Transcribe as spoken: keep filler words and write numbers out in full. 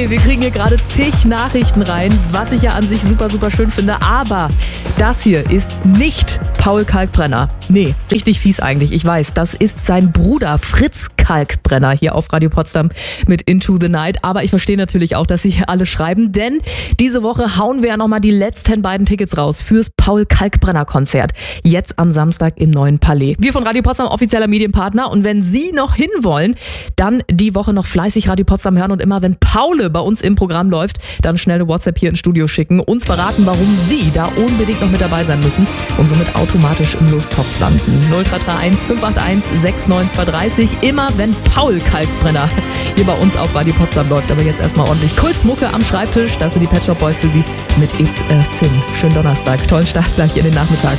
Okay, wir kriegen hier gerade zig Nachrichten rein, was ich ja an sich super, super schön finde. Aber das hier ist nicht Paul Kalkbrenner. Nee, richtig fies eigentlich, ich weiß. Das ist sein Bruder Fritz Kalkbrenner hier auf Radio Potsdam mit Into the Night. Aber ich verstehe natürlich auch, dass sie hier alle schreiben, denn diese Woche hauen wir ja nochmal die letzten beiden Tickets raus fürs Paul Kalkbrenner Konzert. Jetzt am Samstag im Neuen Palais. Wir von Radio Potsdam, offizieller Medienpartner. Und wenn Sie noch hinwollen, dann die Woche noch fleißig Radio Potsdam hören und immer, wenn Paul bei uns im Programm läuft, dann schnell eine WhatsApp hier ins Studio schicken, uns verraten, warum Sie da unbedingt noch mit dabei sein müssen und somit automatisch im Lostopf landen. null drei drei eins fünf acht eins sechs neun zwei drei immer wenn Paul Kalkbrenner hier bei uns auf Radio Potsdam läuft. Aber jetzt erstmal ordentlich Kultmucke am Schreibtisch. Das sind die Pet Shop Boys für Sie mit It's a Sin. Schönen Donnerstag, tollen Start gleich in den Nachmittag.